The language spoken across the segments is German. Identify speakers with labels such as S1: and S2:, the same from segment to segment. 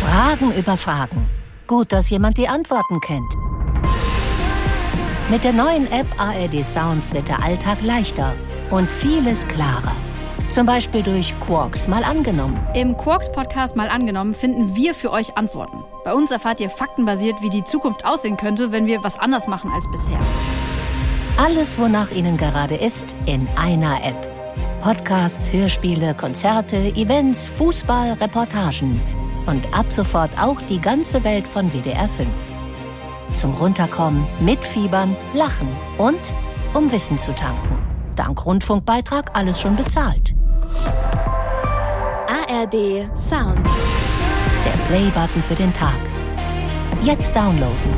S1: Fragen über Fragen. Gut, dass jemand die Antworten kennt. Mit der neuen App ARD Sounds wird der Alltag leichter und vieles klarer. Zum Beispiel durch Quarks mal angenommen.
S2: Im Quarks-Podcast mal angenommen finden wir für euch Antworten. Bei uns erfahrt ihr faktenbasiert, wie die Zukunft aussehen könnte, wenn wir was anders machen als bisher.
S1: Alles, wonach Ihnen gerade ist, in einer App. Podcasts, Hörspiele, Konzerte, Events, Fußball, Reportagen. Und ab sofort auch die ganze Welt von WDR 5. Zum Runterkommen, mitfiebern, lachen und um Wissen zu tanken. Dank Rundfunkbeitrag alles schon bezahlt.
S3: ARD Sounds.
S1: Der Play-Button für den Tag. Jetzt downloaden.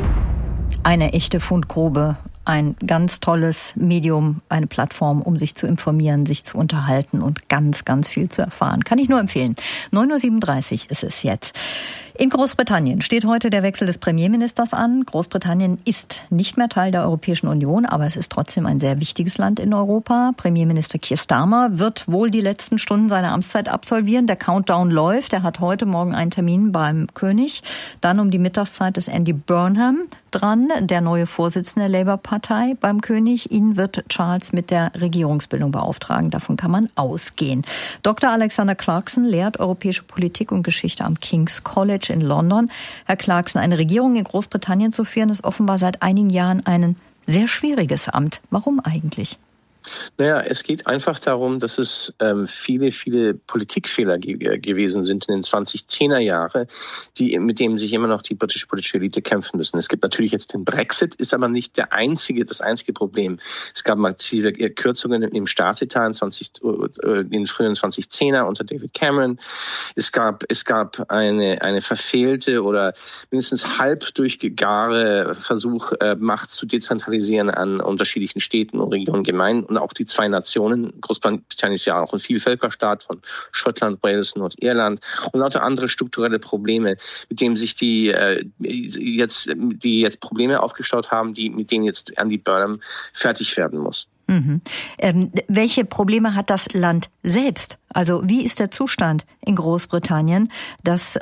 S4: Eine echte Fundgrube, ein ganz tolles Medium, eine Plattform, um sich zu informieren, sich zu unterhalten und ganz, ganz viel zu erfahren. Kann ich nur empfehlen. 9.37 Uhr ist es jetzt. In Großbritannien steht heute der Wechsel des Premierministers an. Großbritannien ist nicht mehr Teil der Europäischen Union, aber es ist trotzdem ein sehr wichtiges Land in Europa. Premierminister Keir Starmer wird wohl die letzten Stunden seiner Amtszeit absolvieren. Der Countdown läuft. Er hat heute Morgen einen Termin beim König. Dann um die Mittagszeit ist Andy Burnham dran, der neue Vorsitzende der Labour-Partei beim König. Ihn wird Charles mit der Regierungsbildung beauftragen. Davon kann man ausgehen. Dr. Alexander Clarkson lehrt europäische Politik und Geschichte am King's College in London. Herr Clarkson, eine Regierung in Großbritannien zu führen, ist offenbar seit einigen Jahren ein sehr schwieriges Amt. Warum eigentlich?
S5: Naja, es geht einfach darum, dass es viele Politikfehler gewesen sind in den 2010er Jahren, mit denen sich immer noch die britische politische Elite kämpfen müssen. Es gibt natürlich jetzt den Brexit, ist aber nicht das einzige Problem. Es gab massive Kürzungen im Staatsetat in den frühen 2010er unter David Cameron. Es gab eine verfehlte oder mindestens halb durchgegare Versuch, Macht zu dezentralisieren an unterschiedlichen Städten und Regionen, Gemeinden. Und auch die zwei Nationen, Großbritannien ist ja auch ein Vielvölkerstaat von Schottland, Wales, Nordirland und lauter andere strukturelle Probleme, mit denen sich die jetzt Probleme aufgestaut haben, mit denen jetzt Andy Burnham fertig werden muss.
S4: Mhm. Welche Probleme hat das Land selbst? Also wie ist der Zustand in Großbritannien, dass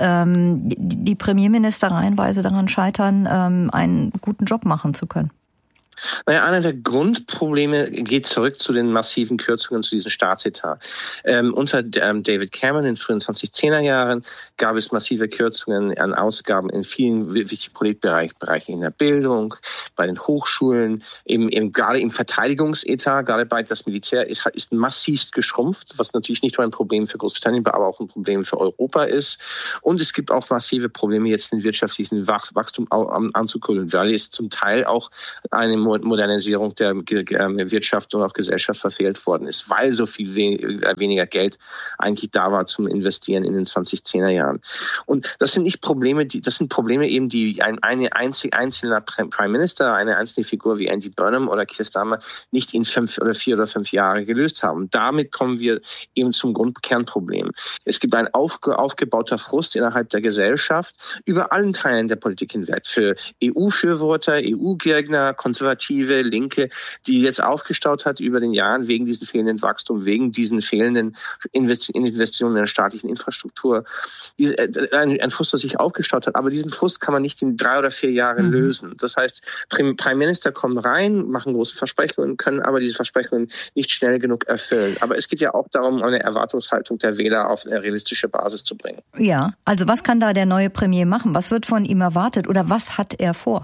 S4: die Premierminister reihenweise daran scheitern, einen guten Job machen zu können?
S5: Naja, einer der Grundprobleme geht zurück zu den massiven Kürzungen zu diesem Staatsetat. Unter David Cameron in den frühen 2010er Jahren gab es massive Kürzungen an Ausgaben in vielen wichtigen Politikbereichen, in der Bildung, bei den Hochschulen, gerade im Verteidigungsetat, gerade bei das Militär ist massiv geschrumpft, was natürlich nicht nur ein Problem für Großbritannien, aber auch ein Problem für Europa ist. Und es gibt auch massive Probleme, jetzt den wirtschaftlichen Wachstum anzukurbeln, weil es zum Teil auch eine Modernisierung der Wirtschaft und auch Gesellschaft verfehlt worden ist, weil so viel weniger Geld eigentlich da war zum Investieren in den 2010er Jahren. Und das sind nicht Probleme, das sind Probleme eben, die eine einzelner Prime Minister, eine einzelne Figur wie Andy Burnham oder Keir Starmer nicht in 4 oder 5 Jahre gelöst haben. Damit kommen wir eben zum Kernproblem. Es gibt ein aufgebauter Frust innerhalb der Gesellschaft über allen Teilen der Politik hinweg. Für EU-Fürworter, EU-Gegner, Konservative, Linke, die jetzt aufgestaut hat über den Jahren wegen diesen fehlenden Wachstum, wegen diesen fehlenden Investitionen in der staatlichen Infrastruktur. Ein Frust, das sich aufgestaut hat, aber diesen Frust kann man nicht in 3 oder 4 Jahren lösen. Das heißt, Prime Minister kommen rein, machen große Versprechungen, können aber diese Versprechungen nicht schnell genug erfüllen. Aber es geht ja auch darum, eine Erwartungshaltung der Wähler auf eine realistische Basis zu bringen.
S4: Ja, also was kann da der neue Premier machen? Was wird von ihm erwartet oder was hat er vor?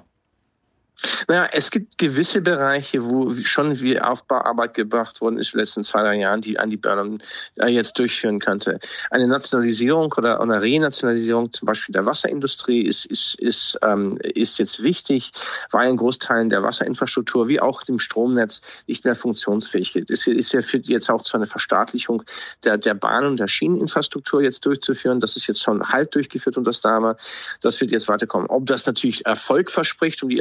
S5: Naja, es gibt gewisse Bereiche, wo schon viel Aufbauarbeit gebracht worden ist in den letzten 2-3 Jahren, die Andy Burnham jetzt durchführen könnte. Eine Nationalisierung oder eine Renationalisierung zum Beispiel der Wasserindustrie ist jetzt wichtig, weil in Großteilen der Wasserinfrastruktur wie auch dem Stromnetz nicht mehr funktionsfähig ist. Es führt jetzt auch zu einer Verstaatlichung der Bahn- und der Schieneninfrastruktur jetzt durchzuführen. Das ist jetzt schon halb durchgeführt und das wird jetzt weiterkommen. Ob das natürlich Erfolg verspricht, um die Infrastruktur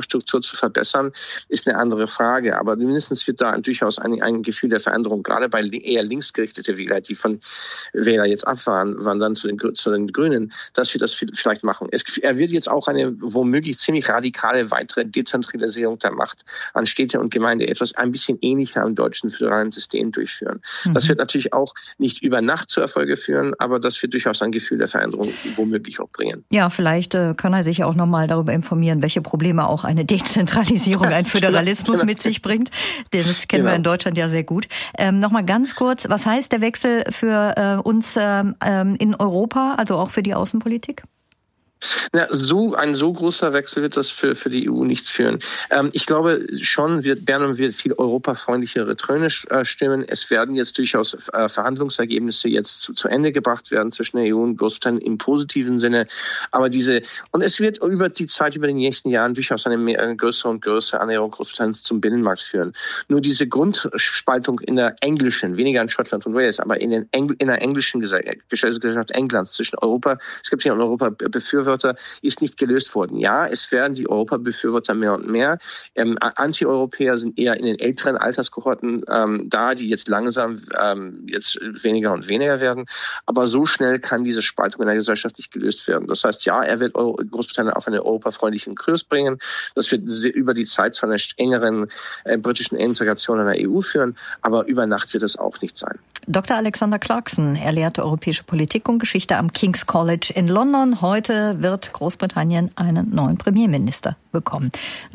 S5: Infrastruktur zu verbessern, ist eine andere Frage. Aber mindestens wird da durchaus ein Gefühl der Veränderung, gerade bei eher linksgerichtete Wähler, die von Wähler jetzt abwandern zu den Grünen, dass wir das vielleicht machen. Er wird jetzt auch eine womöglich ziemlich radikale weitere Dezentralisierung der Macht an Städte und Gemeinde, etwas ein bisschen ähnlicher am deutschen föderalen System durchführen. Das wird natürlich auch nicht über Nacht zu Erfolge führen, aber das wird durchaus ein Gefühl der Veränderung womöglich auch bringen.
S4: Ja, vielleicht kann er sich auch nochmal darüber informieren, welche Probleme auch eine Dezentralisierung, ein Föderalismus mit sich bringt. Das kennen wir in Deutschland ja sehr gut. Nochmal ganz kurz, was heißt der Wechsel für uns in Europa, also auch für die Außenpolitik?
S5: Na, ein so großer Wechsel wird das für die EU nichts führen. Ich glaube schon, Bernhard wird viel europafreundlichere Töne stimmen. Es werden jetzt durchaus Verhandlungsergebnisse jetzt zu Ende gebracht werden zwischen der EU und Großbritannien im positiven Sinne. Aber und es wird über die Zeit, über den nächsten Jahren durchaus eine größere und größere Annäherung Großbritanniens zum Binnenmarkt führen. Nur diese Grundspaltung in der englischen, weniger in Schottland und Wales, aber in der englischen Gesellschaft Englands zwischen Europa, Skeptiker und Europa-Befürworter, ist nicht gelöst worden. Ja, es werden die Europa-Befürworter mehr und mehr. Anti-Europäer sind eher in den älteren Alterskohorten die jetzt langsam jetzt weniger und weniger werden. Aber so schnell kann diese Spaltung in der Gesellschaft nicht gelöst werden. Das heißt, ja, er wird Großbritannien auf einen europafreundlichen Kurs bringen. Das wird über die Zeit zu einer engeren britischen Integration in der EU führen. Aber über Nacht wird es auch nicht sein.
S4: Dr. Alexander Clarkson, er lehrte europäische Politik und Geschichte am King's College in London. Heute wird Großbritannien einen neuen Premierminister bekommen.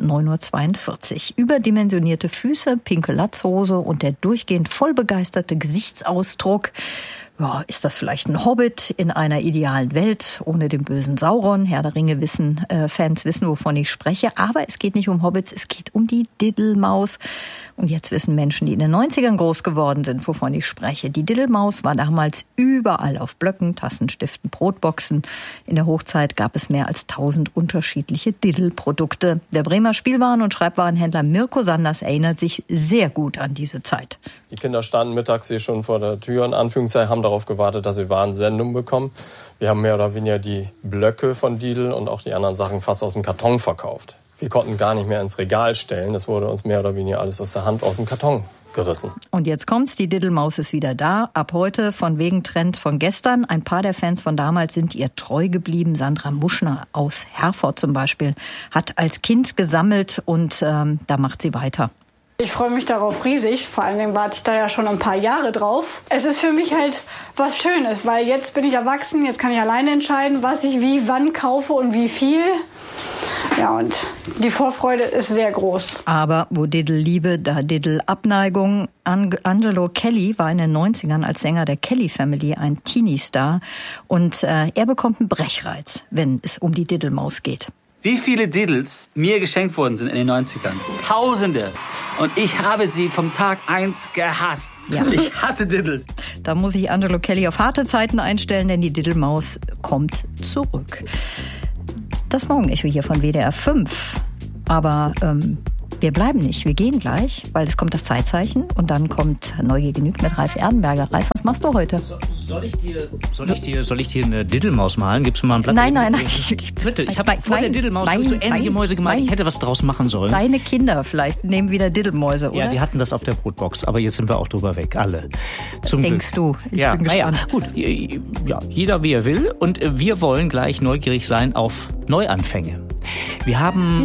S4: 9:42 Uhr. Überdimensionierte Füße, pinke Latzhose und der durchgehend vollbegeisterte Gesichtsausdruck. Ja, ist das vielleicht ein Hobbit in einer idealen Welt ohne den bösen Sauron? Herr der Ringe Fans wissen, wovon ich spreche. Aber es geht nicht um Hobbits, es geht um die Diddelmaus. Und jetzt wissen Menschen, die in den 90ern groß geworden sind, wovon ich spreche. Die Diddelmaus war damals überall auf Blöcken, Tassen, Stiften, Brotboxen. In der Hochzeit gab es mehr als 1000 unterschiedliche Diddelprodukte. Der Bremer Spielwaren- und Schreibwarenhändler Mirko Sanders erinnert sich sehr gut an diese Zeit.
S3: Die Kinder standen mittags hier schon vor der Tür, in Anführungszeichen, haben darauf gewartet, dass wir Warensendungen bekommen. Wir haben mehr oder weniger die Blöcke von Didel und auch die anderen Sachen fast aus dem Karton verkauft. Wir konnten gar nicht mehr ins Regal stellen. Das wurde uns mehr oder weniger alles aus der Hand aus dem Karton gerissen.
S4: Und jetzt kommt's, die Diddelmaus ist wieder da. Ab heute von wegen Trend von gestern. Ein paar der Fans von damals sind ihr treu geblieben. Sandra Muschner aus Herford zum Beispiel hat als Kind gesammelt und da macht sie weiter.
S6: Ich freue mich darauf riesig, vor allen Dingen warte ich da ja schon ein paar Jahre drauf. Es ist für mich halt was Schönes, weil jetzt bin ich erwachsen, jetzt kann ich alleine entscheiden, was ich wie, wann kaufe und wie viel. Ja, und die Vorfreude ist sehr groß.
S4: Aber wo Diddle-Liebe, da Diddle-Abneigung. Angelo Kelly war in den 90ern als Sänger der Kelly Family ein Teenie-Star. Und er bekommt einen Brechreiz, wenn es um die Diddelmaus geht.
S7: Wie viele Diddles mir geschenkt worden sind in den 90ern? Tausende. Und ich habe sie vom Tag 1 gehasst. Ja. Ich hasse Diddles.
S4: Da muss ich Angelo Kelly auf harte Zeiten einstellen, denn die Diddelmaus kommt zurück. Das Morgenecho hier von WDR 5. Aber wir bleiben nicht, wir gehen gleich, weil es kommt das Zeitzeichen und dann kommt Neugier genügt mit Ralf Erdenberger. Ralf, was machst du heute?
S8: Soll ich dir eine Diddelmaus malen? Gibst du mal ein Blatt?
S4: Nein.
S8: Bitte, ich habe vor der Diddelmaus so ähnliche Mäuse gemalt. Ich hätte was draus machen sollen.
S4: Deine Kinder vielleicht nehmen wieder Diddelmäuse, oder?
S8: Ja, die hatten das auf der Brotbox, aber jetzt sind wir auch drüber weg, alle.
S4: Denkst du? Ich bin gespannt.
S8: Gut, ja, jeder wie er will und wir wollen gleich neugierig sein auf Neuanfänge. Wir haben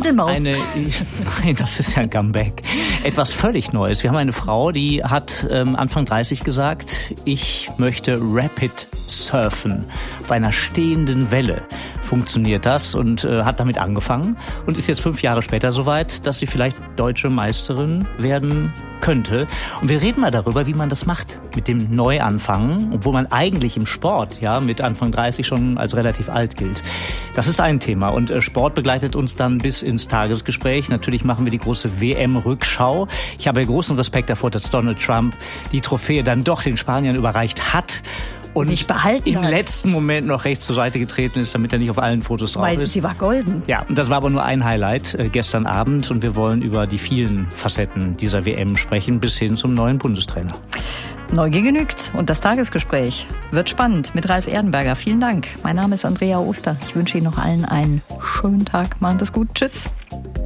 S8: nein, das ist ja ein Comeback. Etwas völlig Neues. Wir haben eine Frau, die hat Anfang 30 gesagt, ich möchte Rapid Surfen auf einer stehenden Welle. Funktioniert das und hat damit angefangen und ist jetzt 5 Jahre später soweit, dass sie vielleicht deutsche Meisterin werden könnte. Und wir reden mal darüber, wie man das macht mit dem Neuanfangen, obwohl man eigentlich im Sport ja mit Anfang 30 schon als relativ alt gilt. Das ist ein Thema und Sport begleitet uns dann bis ins Tagesgespräch. Natürlich machen wir die große WM-Rückschau. Ich habe großen Respekt davor, dass Donald Trump die Trophäe dann doch den Spaniern überreicht hat. Und
S4: nicht behalten
S8: im
S4: hat.
S8: Letzten Moment noch rechts zur Seite getreten ist, damit er nicht auf allen Fotos drauf ist.
S4: Weil sie war golden.
S8: Ja, das war aber nur ein Highlight gestern Abend und wir wollen über die vielen Facetten dieser WM sprechen, bis hin zum neuen Bundestrainer.
S4: Neugier genügt und das Tagesgespräch wird spannend mit Ralf Erdenberger. Vielen Dank. Mein Name ist Andrea Oster. Ich wünsche Ihnen noch allen einen schönen Tag. Machen Sie es gut. Tschüss.